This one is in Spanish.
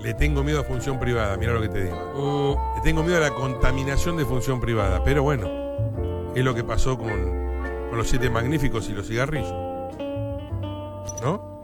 Le tengo miedo a función privada, mira lo que te digo. Le tengo miedo a la contaminación de función privada, pero bueno, es lo que pasó con los 7 magníficos y los cigarrillos, ¿no?